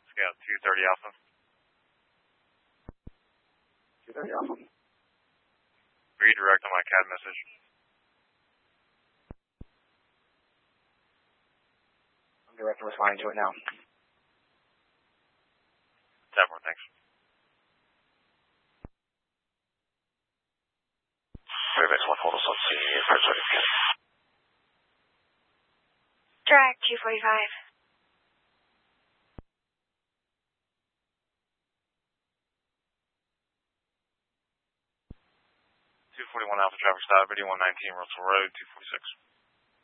Scout 230 Alpha. 230 Alpha. Redirect on my CAD message. I'm directly responding to it now. 10-4, thanks. Fairbanks 1, hold us on scene, first ready again. Direct 245. 241 Alpha traffic stop, 8119 Russell Road, 246.